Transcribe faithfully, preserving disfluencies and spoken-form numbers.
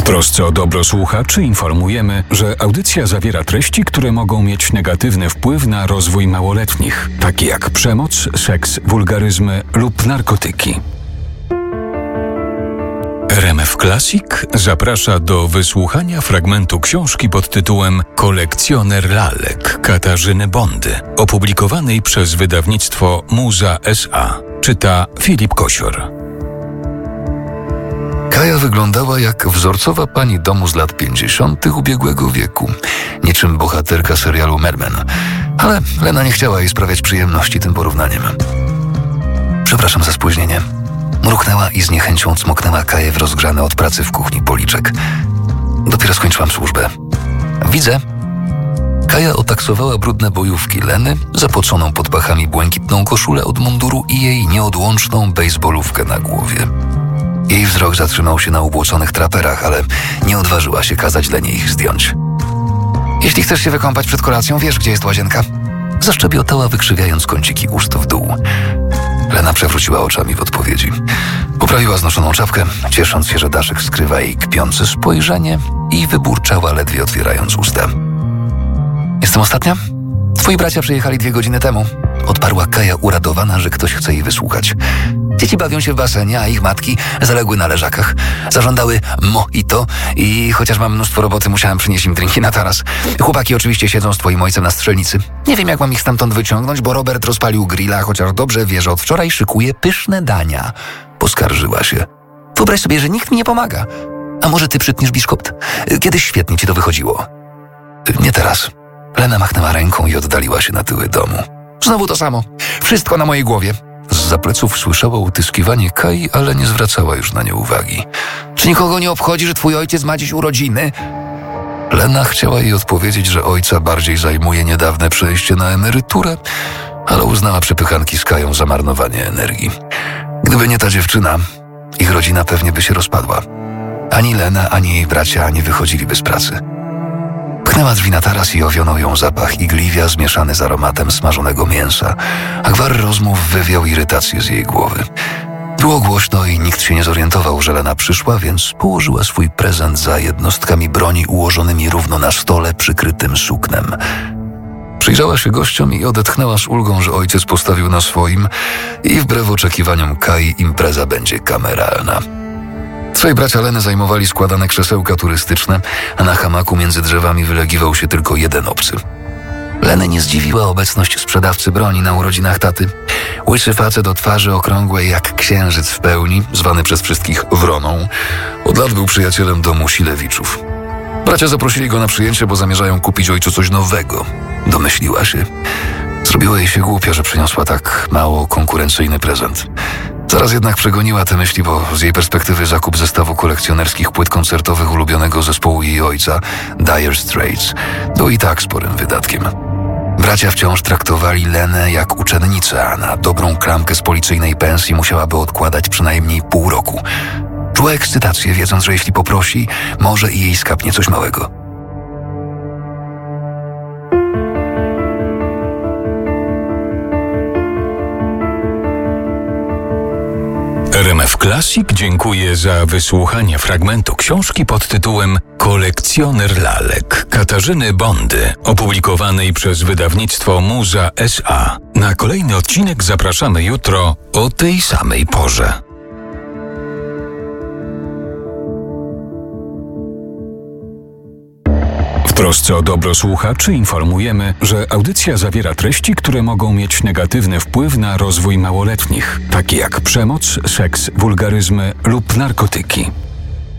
trosce o dobro słuchaczy informujemy, że audycja zawiera treści, które mogą mieć negatywny wpływ na rozwój małoletnich, takie jak przemoc, seks, wulgaryzmy lub narkotyki. R M F Classic zaprasza do wysłuchania fragmentu książki pod tytułem Kolekcjoner lalek Katarzyny Bondy, opublikowanej przez wydawnictwo Muza S A. Czyta Filip Kosior. Kaja wyglądała jak wzorcowa pani domu z lat pięćdziesiątych ubiegłego wieku, niczym bohaterka serialu Mad Men. Ale Lena nie chciała jej sprawiać przyjemności tym porównaniem. Przepraszam za spóźnienie. Mruknęła i z niechęcią cmoknęła Kaję w rozgrzany od pracy w kuchni policzek. Dopiero skończyłam służbę. Widzę. Kaja otaksowała brudne bojówki Leny, zapoconą pod pachami błękitną koszulę od munduru i jej nieodłączną bejsbolówkę na głowie. Jej wzrok zatrzymał się na ubłoconych traperach, ale nie odważyła się kazać Lenie ich zdjąć. Jeśli chcesz się wykąpać przed kolacją, wiesz, gdzie jest łazienka? Zaszczebiotała, wykrzywiając kąciki ust w dół. Lena przewróciła oczami w odpowiedzi. Poprawiła znoszoną czapkę, ciesząc się, że daszek skrywa jej kpiące spojrzenie, i wyburczała, ledwie otwierając usta. Jestem ostatnia? Twoi bracia przyjechali dwie godziny temu. Odparła Kaja, uradowana, że ktoś chce jej wysłuchać. Dzieci bawią się w basenie, a ich matki zaległy na leżakach. Zażądały mojito i chociaż mam mnóstwo roboty, musiałem przynieść im drinki na taras. Chłopaki oczywiście siedzą z twoim ojcem na strzelnicy. Nie wiem, jak mam ich stamtąd wyciągnąć, bo Robert rozpalił grilla, chociaż dobrze wie, że od wczoraj szykuje pyszne dania. Poskarżyła się. Wyobraź sobie, że nikt mi nie pomaga. A może ty przytniesz biszkopt? Kiedyś świetnie ci to wychodziło. Nie teraz. Lena machnęła ręką i oddaliła się na tyły domu. Znowu to samo. Wszystko na mojej głowie. Zza pleców słyszała utyskiwanie Kai, ale nie zwracała już na nie uwagi. Czy nikogo nie obchodzi, że twój ojciec ma dziś urodziny? Lena chciała jej odpowiedzieć, że ojca bardziej zajmuje niedawne przejście na emeryturę, ale uznała przepychanki z Kają za marnowanie energii. Gdyby nie ta dziewczyna, ich rodzina pewnie by się rozpadła. Ani Lena, ani jej bracia nie wychodziliby z pracy. Pchnęła drzwi na taras i owionął ją zapach igliwia zmieszany z aromatem smażonego mięsa, a gwar rozmów wywiał irytację z jej głowy. Było głośno i nikt się nie zorientował, że Lena przyszła, więc położyła swój prezent za jednostkami broni ułożonymi równo na stole przykrytym suknem. Przyjrzała się gościom i odetchnęła z ulgą, że ojciec postawił na swoim i wbrew oczekiwaniom Kai impreza będzie kameralna. Trzej bracia Leny zajmowali składane krzesełka turystyczne, a na hamaku między drzewami wylegiwał się tylko jeden obcy. Leny nie zdziwiła obecność sprzedawcy broni na urodzinach taty. Łysy facet o twarzy okrągłej jak księżyc w pełni, zwany przez wszystkich Wroną, od lat był przyjacielem domu Silewiczów. Bracia zaprosili go na przyjęcie, bo zamierzają kupić ojcu coś nowego. Domyśliła się. Zrobiło jej się głupio, że przyniosła tak mało konkurencyjny prezent. Zaraz jednak przegoniła te myśli, bo z jej perspektywy zakup zestawu kolekcjonerskich płyt koncertowych ulubionego zespołu jej ojca, Dire Straits, był i tak sporym wydatkiem. Bracia wciąż traktowali Lenę jak uczennicę, a na dobrą klamkę z policyjnej pensji musiałaby odkładać przynajmniej pół roku. Czuła ekscytację, wiedząc, że jeśli poprosi, może i jej skapnie coś małego. R M F Classic dziękuję za wysłuchanie fragmentu książki pod tytułem Kolekcjoner lalek Katarzyny Bondy, opublikowanej przez wydawnictwo Muza S A. Na kolejny odcinek zapraszamy jutro o tej samej porze. W trosce o dobro słuchaczy informujemy, że audycja zawiera treści, które mogą mieć negatywny wpływ na rozwój małoletnich, takie jak przemoc, seks, wulgaryzmy lub narkotyki.